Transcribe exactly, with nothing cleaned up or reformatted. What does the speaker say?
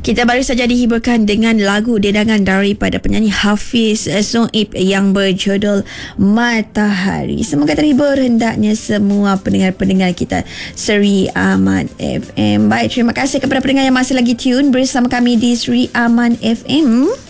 Kita baru saja dihiburkan dengan lagu dedangan daripada penyanyi Hafiz Soib yang berjudul Matahari. Semoga terhibur hendaknya semua pendengar-pendengar kita Seri Aman F M. Baik, terima kasih kepada pendengar yang masih lagi tune bersama kami di Seri Aman F M.